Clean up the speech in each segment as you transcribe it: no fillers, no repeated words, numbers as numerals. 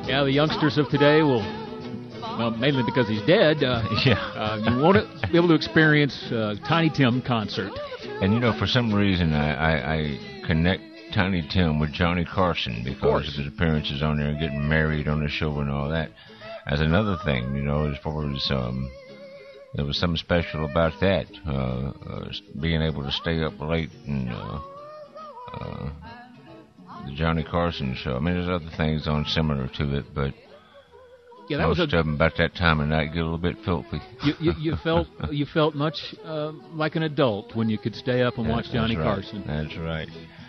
Yeah, the youngsters of today will, well, mainly because he's dead, you won't be able to experience Tiny Tim concert. And, for some reason, I connect Tiny Tim with Johnny Carson because of his appearances on there and getting married on the show and all that. As another thing, as far as there was something special about that, being able to stay up late and the Johnny Carson show. I mean, there's other things on similar to it, but most of them about that time of night get a little bit filthy. You felt much like an adult when you could stay up and watch Johnny Carson. That's right.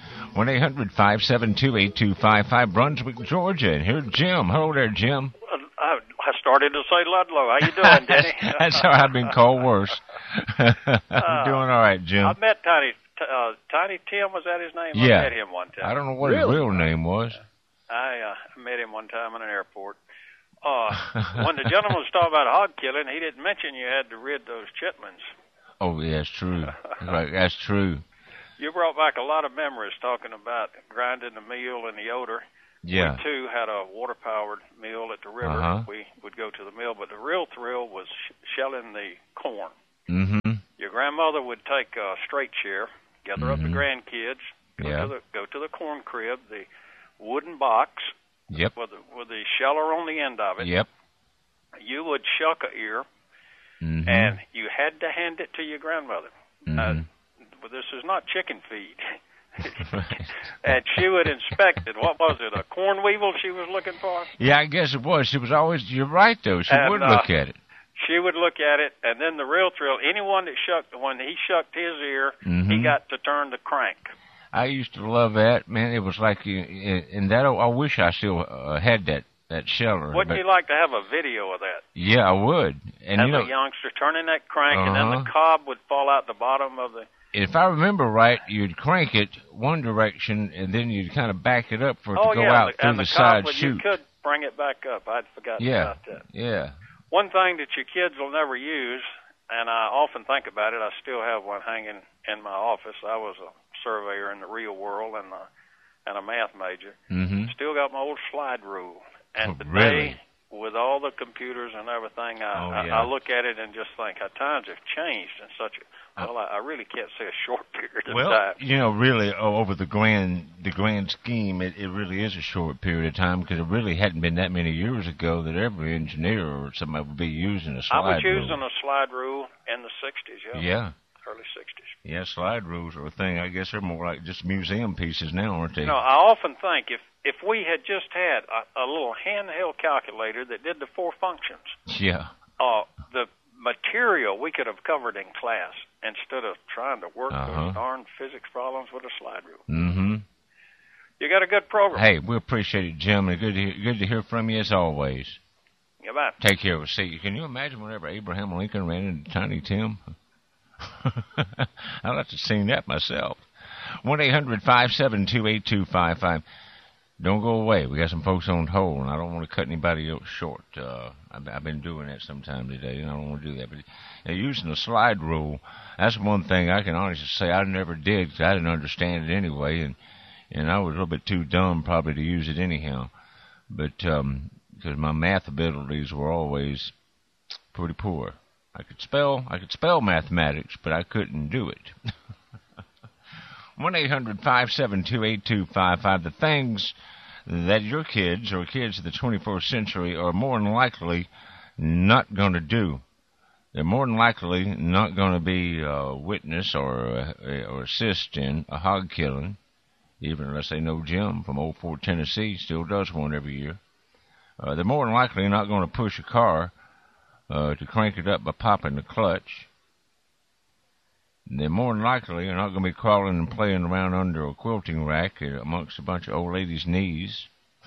1-800-572-8255, Brunswick, Georgia. And here's Jim. Hello there, Jim. I started to say Ludlow. How you doing, Denny? That's how I've been called worse. I'm doing all right, Jim. I met Tiny Tim. Was that his name? Yeah. I met him one time. I don't know what his real name was. I met him one time in an airport. When the gentleman was talking about hog killing, he didn't mention you had to rid those chitlins. Oh, yeah, that's true. That's true. You brought back a lot of memories talking about grinding the meal and the odor. Yeah. We, too, had a water-powered mill at the river. We would go to the mill, but the real thrill was shelling the corn. Mm-hmm. Your grandmother would take a straight chair, gather up the grandkids, go to the corn crib, the wooden box with the sheller on the end of it. Yep. You would shuck a ear, and you had to hand it to your grandmother. But this is not chicken feed. And she would inspect it. What was it, a corn weevil she was looking for? Yeah, I guess it was. She was always, you're right, though. She would look at it. She would look at it, and then the real thrill, anyone that when he shucked his ear, he got to turn the crank. I used to love that, man. It was like, and that, I wish I still had that sheller. Wouldn't you like to have a video of that? Yeah, I would. And as a youngster, turning that crank, and then the cob would fall out the bottom of the... If I remember right, you'd crank it one direction, and then you'd kind of back it up for it to go out through the side chute. You could bring it back up. I'd forgotten about that. Yeah. One thing that your kids will never use, and I often think about it, I still have one hanging in my office. I was a surveyor in the real world and a math major. Still got my old slide rule. And today, with all the computers and everything, I look at it and just think how times have changed in such a... Well, I really can't say a short period of time. Really, over the grand scheme, it really is a short period of time because it really hadn't been that many years ago that every engineer or somebody would be using a slide rule. I was using a slide rule in the 60s, Yeah. Early 60s. Yeah, slide rules are a thing. I guess they're more like just museum pieces now, aren't they? I often think if we had just had a little handheld calculator that did the 4 functions. Yeah. The material we could have covered in class instead of trying to work those darn physics problems with a slide rule. You got a good program. Hey, we appreciate it, Jim, and good to hear from you as always. Goodbye. Take care. We'll see you. Can you imagine whenever Abraham Lincoln ran into Tiny Tim? I'd like to sing that myself. 1-800-572-8255. Don't go away. We got some folks on hold, and I don't want to cut anybody else short. I've been doing that sometime today, and I don't want to do that. But using the slide rule, that's one thing I can honestly say I never did because I didn't understand it anyway, and I was a little bit too dumb probably to use it anyhow. But because my math abilities were always pretty poor. I could spell mathematics, but I couldn't do it. 1-800-572-8255. The things that your kids or kids of the 21st century are more than likely not going to do. They're more than likely not going to be a witness or assist in a hog killing, even unless they know Jim from Old Fort Tennessee still does one every year. They're more than likely not going to push a car to crank it up by popping the clutch. They're more than likely not going to be crawling and playing around under a quilting rack amongst a bunch of old ladies' knees.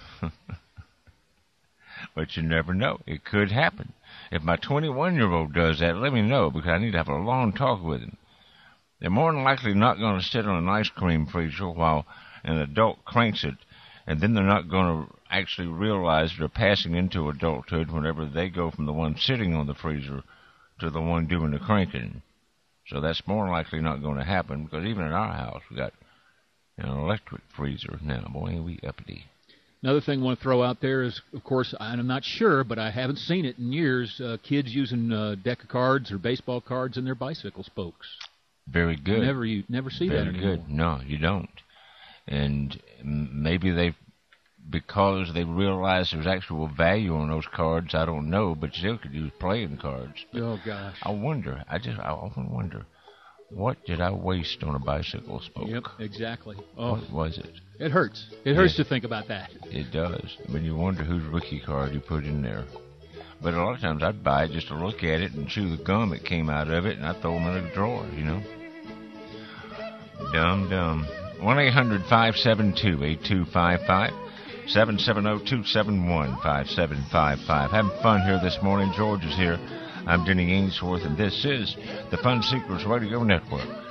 But you never know. It could happen. If my 21-year-old does that, let me know, because I need to have a long talk with him. They're more than likely not going to sit on an ice cream freezer while an adult cranks it, and then they're not going to actually realize they're passing into adulthood whenever they go from the one sitting on the freezer to the one doing the cranking. So that's more likely not going to happen, because even in our house, we got an electric freezer now. Boy, ain't we uppity. Another thing I want to throw out there is, of course, I'm not sure, but I haven't seen it in years, kids using deck of cards or baseball cards in their bicycle spokes. Very good. You never see Very that anymore. good. No, you don't. And maybe because they realize there's actual value on those cards, I don't know, but still could use playing cards. But oh, gosh. I often wonder, what did I waste on a bicycle spoke? Yep, exactly. Oh, what was it? It hurts. It hurts to think about that. It does. I mean, you wonder whose rookie card you put in there. But a lot of times I'd buy it just to look at it and chew the gum that came out of it, and I'd throw them in a drawer, you know. Dumb. 1-800-572-8255. 770-271-5755. Having fun here this morning. George is here. I'm Denny Ainsworth, and this is the Fun Seekers Radio Network.